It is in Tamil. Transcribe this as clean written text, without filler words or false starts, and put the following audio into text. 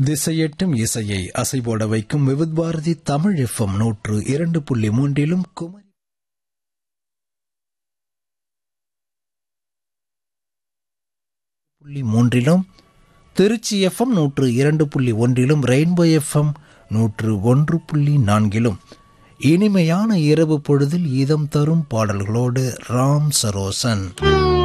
திசையெட்டும் இசையை அசைபோட வைக்கும் விவித் பாரதி தமிழ் FM 102.3 குமரி மூன்றிலும் திருச்சி FM 102.1 ரெயின்போ FM 101.4 இனிமையான இரவு பொழுதில் இதம் தரும் பாடல்களோடு ராம் சரோசன்.